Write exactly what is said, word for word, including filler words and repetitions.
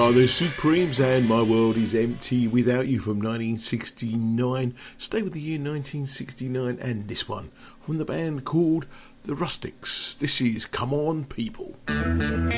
are the Supremes and My World Is Empty Without You from nineteen sixty-nine. Stay with the year nineteen sixty-nine and this one from the band called The Rustics. This is Come On People.